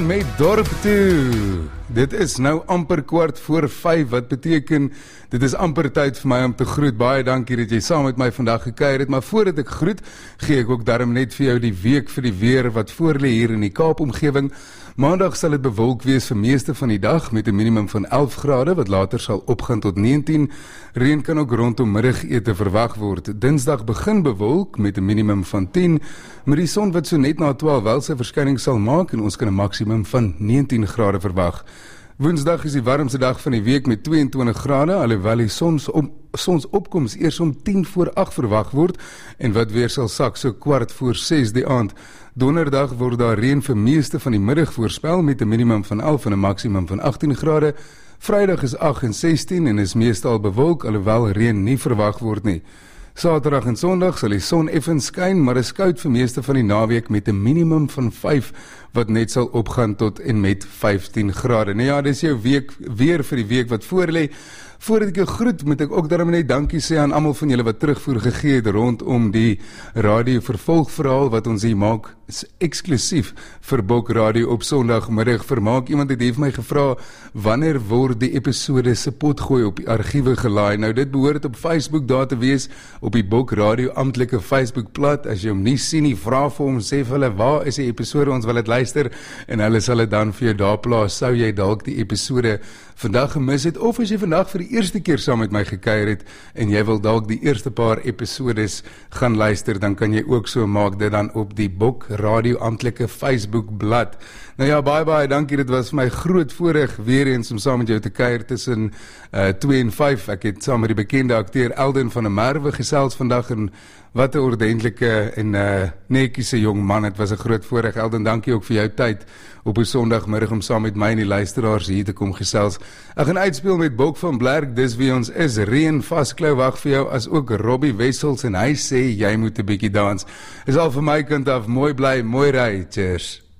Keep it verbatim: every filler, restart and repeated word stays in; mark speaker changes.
Speaker 1: Met dorp toe. Dit is nou amper kwart voor vyf, wat beteken, dit is amper tyd vir my om te groet. Baie dankie dat jy saam met my vandag gekuier het, maar voordat ek groet, gee ek ook daarom net vir jou die week vir die weer wat voorlê hier in die Kaapomgewing. Maandag sal dit bewolk wees vir meeste van die dag met 'n minimum van elf grade wat later sal opgaan tot negentien. Reën kan ook rondom middagete verwag word. Dinsdag begin bewolk met 'n minimum van tien, met die son wat so net na twaalf wel sy verskyning sal maak en ons kan 'n maksimum van negentien grade verwag. Woensdag is die warmste dag van die week met tweeëntwintig grade, alhoewel die sons op, sonsopkoms eers om tien voor agt verwag word en wat weer sal sak so kwart voor ses die aand. Donderdag word daar reën vir meeste van die middag voorspel met 'n minimum van elf en 'n maksimum van agttien grade. Vrydag is agt en sestien en is meestal bewolk, alhoewel reën nie verwag word nie. Saterdag en Sondag sal die son effens skyn, maar is koud vir meeste van die naweek met 'n minimum van vyf wat net sal opgaan tot en met vyftien grade. Nou ja, dis jou week weer vir die week wat voorlê. Voordat ek jou groet, moet ek ook daarom net dankie sê aan almal van julle wat terugvoer gegee het rondom die radio vervolgverhaal wat ons hier maak, is eksklusief vir Bok Radio op Sondagmiddag vermaak. Iemand het vir my gevra, wanneer word die episode se potgooi op die argiewe gelaai? Nou dit behoort op Facebook daar te wees, op die Bok Radio amptelike Facebookblad. As jy hom nie sien nie, vra vir hom, sê vir hulle, waar is die episode, ons wil dit luister, en hulle sal dit dan vir jou daar plaas, sou jy dalk die episode vandag gemis het, of as jy vandag vir die eerste keer saam met my gekuier het, en jy wil dalk die eerste paar episodes gaan luister, dan kan jy ook so maak dit dan op die Bok Radio amptelike Facebookblad. Nou ja, baie baie dankie, dit was my groot voorreg weer eens om saam met jou te kuier tussen uh, twee en vyf. Ek het saam met die bekende akteur Elden van der Merwe gesels vandag, en wat 'n ordentlike en uh, netjiese jong man, het was 'n groot voorreg. Elden, dankie ook vir jou tyd op 'n Sondagmiddag om saam met my en die luisteraars hier te kom gesels. Ek gaan uitspeel met Bok van Blerk, dis wie ons is. Reën vasklou wag vir jou, as ook Robbie Wessels, en hy sê jy moet 'n bietjie dans. Is al vir my kant af, mooi bly, mooi ry, cheers.